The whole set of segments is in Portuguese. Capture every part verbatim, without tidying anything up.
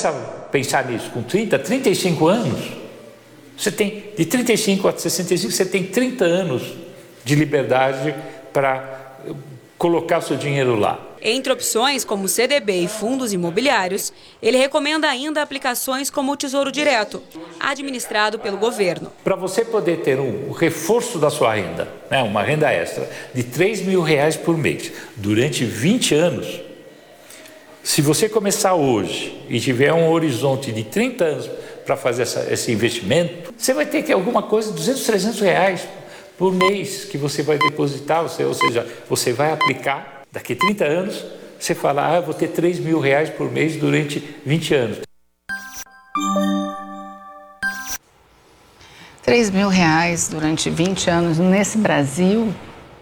começa a pensar nisso com trinta, trinta e cinco anos, você tem, de trinta e cinco a sessenta e cinco, você tem trinta anos de liberdade para colocar o seu dinheiro lá. Entre opções como C D B e fundos imobiliários, ele recomenda ainda aplicações como o Tesouro Direto, administrado pelo governo. Para você poder ter um reforço da sua renda, né, uma renda extra de três mil reais por mês, durante vinte anos, se você começar hoje e tiver um horizonte de trinta anos para fazer essa, esse investimento, você vai ter que alguma coisa, duzentos, trezentos reais por mês que você vai depositar, ou seja, você vai aplicar. Daqui a trinta anos, você fala, ah, eu vou ter três mil reais por mês durante vinte anos. três mil reais durante vinte anos nesse Brasil?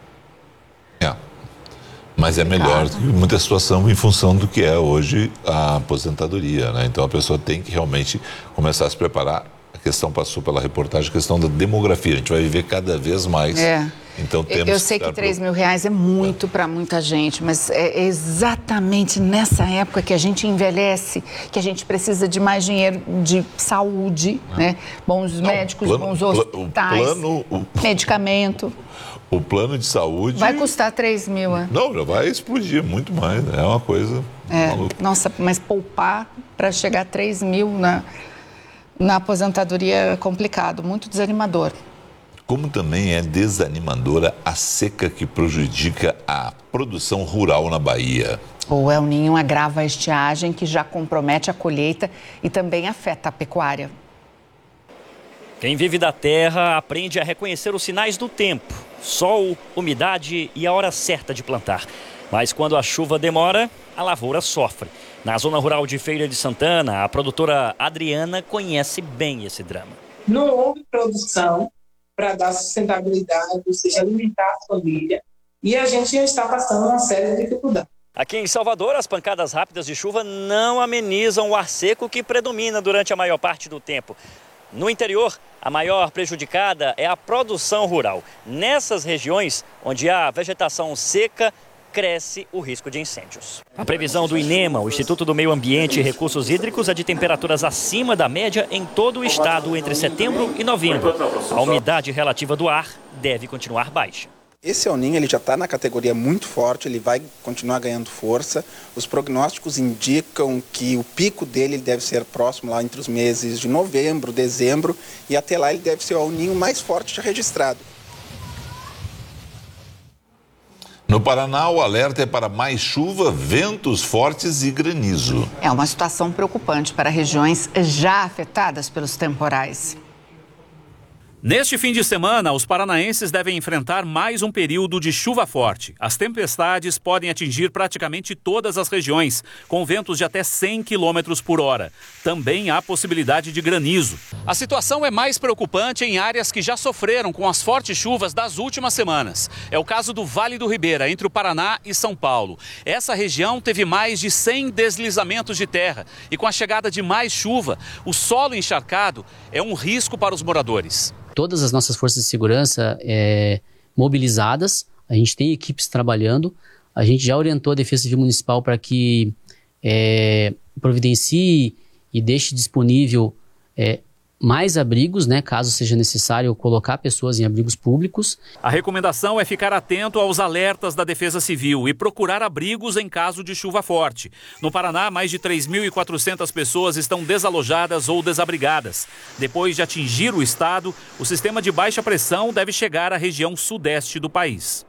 É, mas é melhor do que muita situação em função do que é hoje a aposentadoria, né? Então a pessoa tem que realmente começar a se preparar. A questão passou pela reportagem, a questão da demografia. A gente vai viver cada vez mais. É. Então, temos eu sei que três mil reais é muito para muita gente, mas é exatamente nessa época que a gente envelhece, que a gente precisa de mais dinheiro de saúde, é. né? Bons Não, médicos, plano, bons hospitais, o plano, o, medicamento. O plano de saúde... Vai custar três mil, é? Não, já vai explodir muito mais, é uma coisa é. maluca. Nossa, mas poupar para chegar a três mil na, na aposentadoria é complicado, muito desanimador. Como também é desanimadora a seca que prejudica a produção rural na Bahia. O El Niño agrava a estiagem que já compromete a colheita e também afeta a pecuária. Quem vive da terra aprende a reconhecer os sinais do tempo, sol, umidade e a hora certa de plantar. Mas quando a chuva demora, a lavoura sofre. Na zona rural de Feira de Santana, a produtora Adriana conhece bem esse drama. Não houve produção para dar sustentabilidade, ou seja, alimentar a família. E a gente já está passando uma série de dificuldades. Aqui em Salvador, as pancadas rápidas de chuva não amenizam o ar seco que predomina durante a maior parte do tempo. No interior, a maior prejudicada é a produção rural. Nessas regiões, onde há vegetação seca, cresce o risco de incêndios. A previsão do INEMA, o Instituto do Meio Ambiente e Recursos Hídricos, é de temperaturas acima da média em todo o estado entre setembro e novembro. A umidade relativa do ar deve continuar baixa. Esse El Niño ele já está na categoria muito forte, ele vai continuar ganhando força. Os prognósticos indicam que o pico dele deve ser próximo lá entre os meses de novembro, dezembro, e até lá ele deve ser o El Niño mais forte já registrado. No Paraná, o alerta é para mais chuva, ventos fortes e granizo. É uma situação preocupante para regiões já afetadas pelos temporais. Neste fim de semana, os paranaenses devem enfrentar mais um período de chuva forte. As tempestades podem atingir praticamente todas as regiões, com ventos de até cem quilômetros por hora. Também há possibilidade de granizo. A situação é mais preocupante em áreas que já sofreram com as fortes chuvas das últimas semanas. É o caso do Vale do Ribeira, entre o Paraná e São Paulo. Essa região teve mais de cem deslizamentos de terra e com a chegada de mais chuva, o solo encharcado é um risco para os moradores. Todas as nossas forças de segurança é, mobilizadas, a gente tem equipes trabalhando, a gente já orientou a Defesa Civil Municipal para que é, providencie e deixe disponível é, mais abrigos, né, caso seja necessário colocar pessoas em abrigos públicos. A recomendação é ficar atento aos alertas da Defesa Civil e procurar abrigos em caso de chuva forte. No Paraná, mais de três mil e quatrocentas pessoas estão desalojadas ou desabrigadas. Depois de atingir o estado, o sistema de baixa pressão deve chegar à região sudeste do país.